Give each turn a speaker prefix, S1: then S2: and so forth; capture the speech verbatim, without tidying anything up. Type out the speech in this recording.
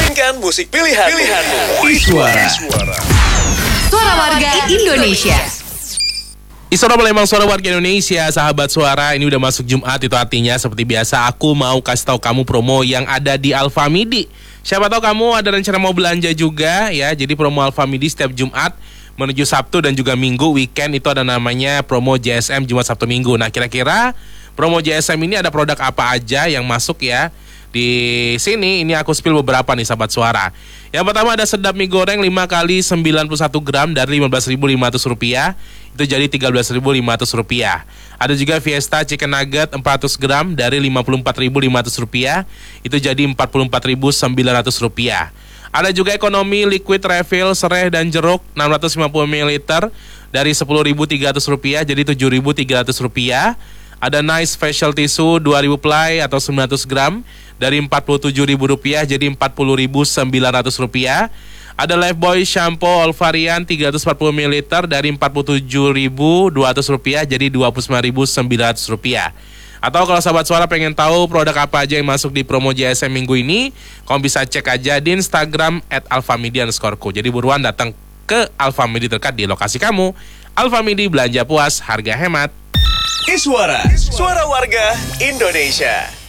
S1: Mainkan musik pilihan pilihanmu.
S2: Iswara.
S3: Suara warga Indonesia.
S2: Iswara Palembang, suara warga Indonesia, sahabat suara. Ini udah masuk Jumat, itu artinya seperti biasa aku mau kasih tahu kamu promo yang ada di Alfamidi. Siapa tahu kamu ada rencana mau belanja juga ya. Jadi promo Alfamidi setiap Jumat menuju Sabtu dan juga Minggu weekend itu ada namanya promo J S M Jumat Sabtu Minggu. Nah, kira-kira promo J S M ini ada produk apa aja yang masuk ya? Di sini ini aku spill beberapa nih sahabat suara. Yang pertama ada sedap mie goreng lima kali sembilan puluh satu gram dari lima belas ribu lima ratus rupiah itu jadi tiga belas ribu lima ratus rupiah. Ada juga Fiesta chicken nugget empat ratus gram dari lima puluh empat ribu lima ratus rupiah itu jadi empat puluh empat ribu sembilan ratus rupiah. Ada juga ekonomi liquid refill serai dan jeruk enam ratus lima puluh mililiter dari sepuluh ribu tiga ratus rupiah jadi tujuh ribu tiga ratus rupiah. Ada nice facial tissue dua ribu ply atau sembilan ratus gram dari empat puluh tujuh ribu rupiah jadi empat puluh ribu sembilan ratus rupiah. Ada Lifebuoy shampoo all varian tiga ratus empat puluh mililiter dari empat puluh tujuh ribu dua ratus rupiah jadi dua puluh sembilan ribu sembilan ratus rupiah. Atau kalau sahabat suara pengen tahu produk apa aja yang masuk di promo J S M minggu ini, kamu bisa cek aja di Instagram at alfamidi underscore co. Jadi buruan datang ke Alfamidi terdekat di lokasi kamu. Alfamidi, belanja puas, harga hemat.
S1: Iswara, suara warga Indonesia.